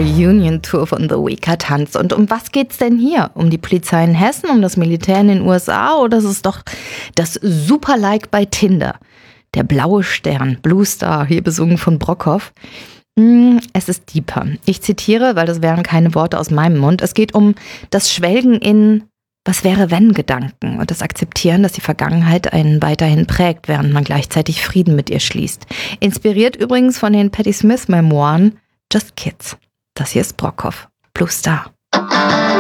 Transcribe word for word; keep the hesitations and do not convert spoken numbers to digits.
Reunion Tour von The Weaker-Tanz. Und um was geht's denn hier? Um die Polizei in Hessen, um das Militär in den U S A oder ist es doch das Super-Like bei Tinder? Der blaue Stern, Blue Star, hier besungen von Brockhoff. Es ist deeper. Ich zitiere, weil das wären keine Worte aus meinem Mund. Es geht um das Schwelgen in Was wäre wenn Gedanken und das Akzeptieren, dass die Vergangenheit einen weiterhin prägt, während man gleichzeitig Frieden mit ihr schließt. Inspiriert übrigens von den Patti Smith Memoiren Just Kids. Das hier ist Brockhoff, Blue Star.